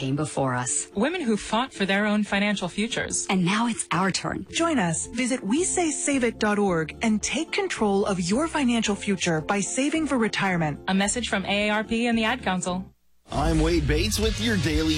came before us. Women who fought for their own financial futures. And now it's our turn. Join us. Visit WeSaySaveIt.org and take control of your financial future by saving for retirement. A message from AARP and the Ad Council. I'm Wade Bates with your daily